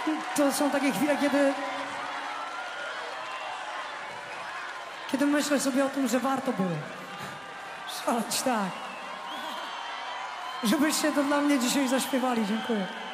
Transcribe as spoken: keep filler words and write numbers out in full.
to są takie chwile, kiedy... Kiedy myślę sobie o tym, że warto było szaleć tak. Żebyście to dla mnie dzisiaj zaśpiewali. Dziękuję.